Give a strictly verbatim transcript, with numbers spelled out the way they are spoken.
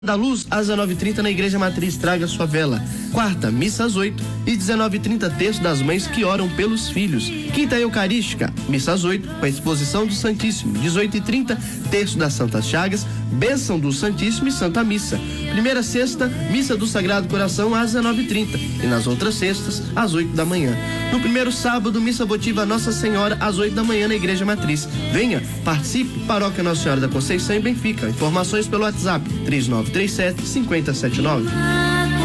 Da Luz, às dezenove e trinta na Igreja Matriz, traga sua vela. Quarta, missa às oito e dezenove e trinta, terço das mães que oram pelos filhos. Quinta, Eucarística, missa às oito, com a exposição do Santíssimo. dezoito e trinta, terço das Santas Chagas, bênção do Santíssimo e Santa Missa. Primeira sexta, missa do Sagrado Coração às dezenove e trinta e nas outras sextas, às oito da manhã. No primeiro sábado, missa votiva Nossa Senhora às oito da manhã na Igreja Matriz. Venha, participe, Paróquia Nossa Senhora da Conceição em Benfica. Informações pelo WhatsApp três nove três sete, cinco zero sete nove.